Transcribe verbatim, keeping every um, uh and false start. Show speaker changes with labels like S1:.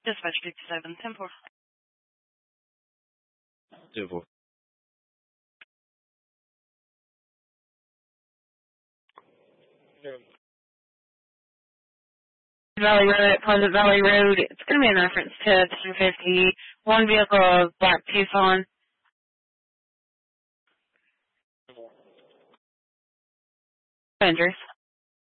S1: Dispatch fifty-seven, ten four.
S2: ten four.
S1: Valley Road, Pleasant Valley Road. It's going to be in reference to ten fifty. One vehicle of black Tucson. Avengers.